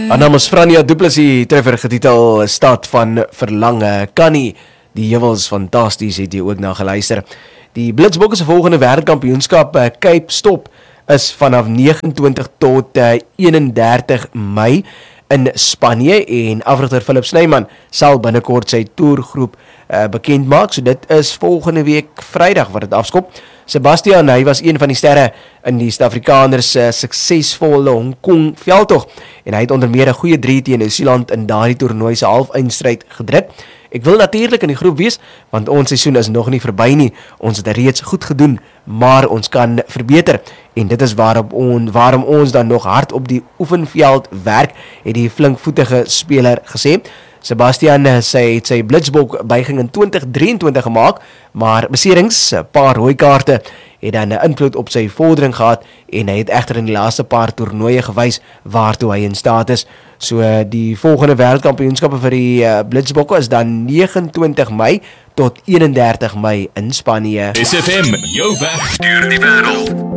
Haar naam is Franja Du Plessis, treffer getitel Stad van Verlange. Kannie, die heuwels fantasties, het jy ook na geluister. Die Blitsbokke se volgende wêreldkampioenskap Cape Stop is vanaf 29 tot 31 Mei in Spanje en afrigter Philip Snyman sal binnekort sy toergroep bekend maak. So dit is volgende week Vrydag wat dit afskop. Sebastian, hy was een van die sterre in die Suid-Afrikaners suksesvolle Hong Kong veldtog en hy het onder meer 'n goeie 3 teen Nieu-Seeland in daardie toernooi se halfeindstryd gedruk. Ek wil natuurlik in die groep wees, want ons seisoen is nog nie verby nie. Ons het reeds goed gedoen, maar ons kan verbeter. En dit is waarom ons dan nog hard op die oefenveld werk, het die flinkvoetige speler gesê. Sebastian het sy Blitsbok buiging in 2023 gemaak, maar beserings, 'n paar rooi kaarte, het dan 'n invloed op sy vordering gehad en hy het egter in die laaste paar toernooie gewys waartoe hy in staat is. So die volgende wêreldkampioenskappe vir die Blitsbokke is dan 29 Mei tot 31 Mei in Spanje. SFM, jou weg deur die wêreld.